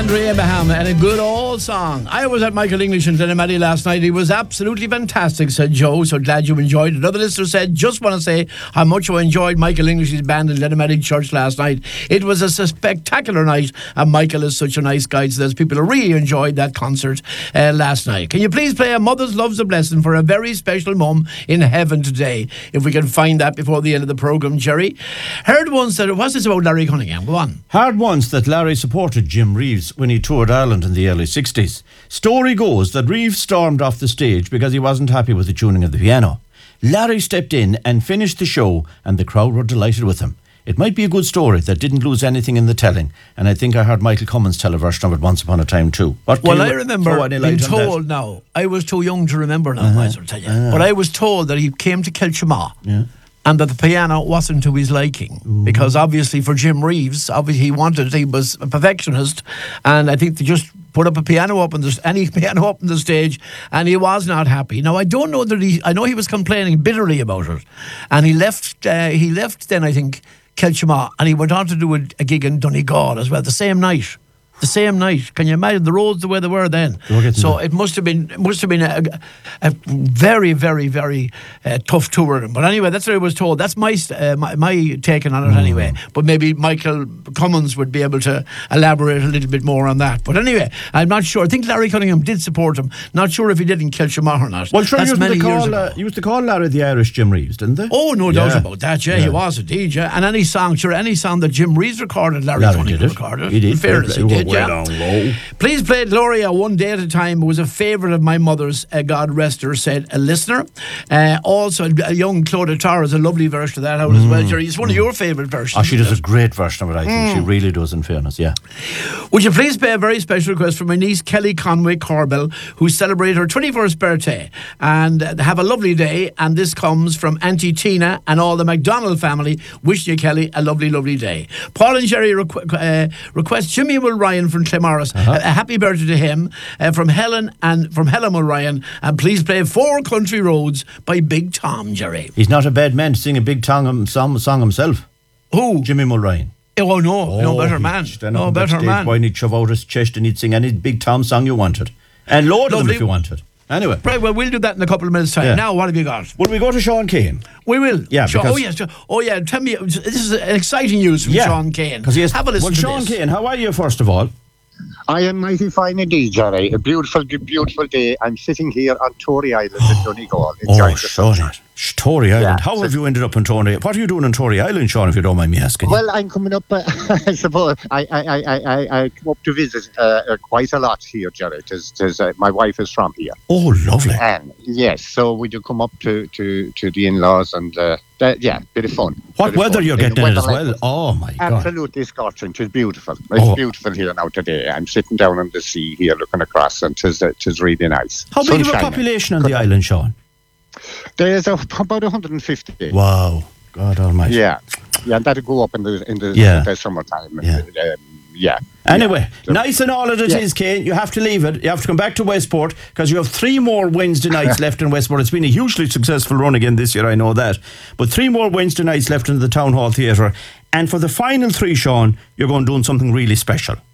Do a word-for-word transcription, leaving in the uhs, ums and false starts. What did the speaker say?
Andrew Abraham and a good old song. I was at Michael English in Glenamaddie last night. He was absolutely fantastic, said Joe. So glad you enjoyed it. Another listener said, just want to say how much I enjoyed Michael English's band in Glenamaddie Church last night. It was a spectacular night, and Michael is such a nice guy. So there's people who really enjoyed that concert uh, last night. Can you please play A Mother's Love's a Blessing for a very special mum in heaven today? If we can find that before the end of the programme, Jerry. Heard once that, what's this about Larry Cunningham? Go on. Heard once that Larry supported Jim Reeves when he toured Ireland in the early sixties. Story goes that Reeves stormed off the stage because he wasn't happy with the tuning of the piano. Larry stepped in and finished the show, and the crowd were delighted with him. It might be a good story that didn't lose anything in the telling, and I think I heard Michael Cummins tell a version of it once upon a time too. What well, I remember being told now, I was too young to remember now, uh-huh. I will tell you, uh-huh. but I was told that he came to Kilchama. Yeah. And that the piano wasn't to his liking. Ooh. Because obviously for Jim Reeves, obviously he wanted, he was a perfectionist, and I think they just put up a piano up on the, any piano up on the stage, and he was not happy. Now I don't know that he, I know he was complaining bitterly about it, and he left, uh, he left then I think Kilchama, and he went on to do a, a gig in Donegal as well, the same night. The same night. Can you imagine the roads the way they were then? So it must have been it must have been a, a very, very, very uh, tough tour. But anyway, that's what I was told. That's my uh, my, my taking on it mm. anyway. But maybe Michael Cummins would be able to elaborate a little bit more on that. But anyway, I'm not sure. I think Larry Cunningham did support him. Not sure if he did in Kilchama or not. Well, sure, that's you many used, to years call, ago. Uh, used to call Larry the Irish Jim Reeves, didn't they? Oh, no yeah. doubt about that. Yeah, yeah, he was indeed. Yeah, and any song, sure, any song that Jim Reeves recorded, Larry, Larry Cunningham did it. recorded. He did. In fairness, he did. Yeah. Low. Please play Gloria One Day at a Time. It was a favourite of my mother's, uh, God rest her, said a listener. Uh, also, a young Claudia Tarr is a lovely version of that out mm. as well, Jerry. It's one mm. of your favourite versions. Oh, she does a great version of it, I think. Mm. She really does, in fairness, yeah. Would you please play a very special request from my niece Kelly Conway Corbell, who celebrated her twenty-first birthday, and uh, have a lovely day. And this comes from Auntie Tina and all the McDonald family. Wishing you, Kelly, a lovely, lovely day. Paul and Jerry requ- uh, request Jimmy Will Ryan from Clemorris. Uh-huh. A, a happy birthday to him uh, from Helen and from Helen Will Ryan. And please play Four Country Roads by Big Tom, Jerry. He's not a bad man to sing a Big Tom song, song himself. Who? Jimmy Mulryan. Oh no, oh, no better man. No better man. Why he'd shove out his chest and he'd sing any Big Tom song you wanted. And load of them if you wanted. Anyway. Right, well, we'll do that in a couple of minutes' time. Yeah. Now, what have you got? Will we go to Sean Kane? We will. Yeah, Sean, because... Oh, yes. Oh, yeah, tell me, this is an exciting news from yeah, Sean Kane. He has, have a listen well, to Sean this. Kane, how are you, first of all? I am mighty fine indeed, Jerry. A beautiful, beautiful day. I'm sitting here on Tory Island in Donegal. Oh, Sean. Tory Island. Yeah, How so have you ended up in Tory? What are you doing in Tory Island, Sean, if you don't mind me asking? Well, I'm coming up, uh, I suppose, I, I, I, I, I come up to visit uh, uh, quite a lot here, Jerry. Tis, tis, uh, my wife is from here. Oh, lovely. And yes, so we do come up to, to, to the in-laws and, uh, uh, yeah, bit of fun. What weather fun. You're getting in, in as well? Like oh, my God. Absolutely scorching. It's beautiful. It's oh. beautiful here now today. I'm sitting down on the sea here looking across, and tis, uh, tis really nice. How big of a population on the island, Sean? There's a, about one hundred fifty. Wow, God Almighty! Yeah, yeah, and that'll go up in the in the, yeah. the summertime. Yeah. Um, yeah. Anyway, yeah. nice and all that it yeah. is, Kane. You have to leave it. You have to come back to Westport because you have three more Wednesday nights left in Westport. It's been a hugely successful run again this year, I know that. But three more Wednesday nights left in the Town Hall Theatre. And for the final three, Sean, you're going doing something really special.